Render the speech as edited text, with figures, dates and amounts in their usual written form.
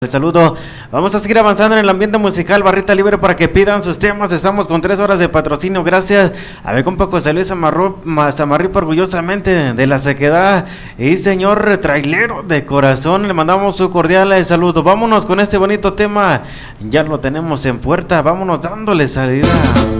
El saludo. Vamos a seguir avanzando en el ambiente musical. Barrita libre para que pidan sus temas. Estamos con 3 horas de patrocinio. Gracias a ver, compa José Luis Samarripa, orgullosamente de la sequedad. Y señor trailero de corazón, le mandamos su cordial saludo. Vámonos con este bonito tema. Ya lo tenemos en puerta. Vámonos dándole salida.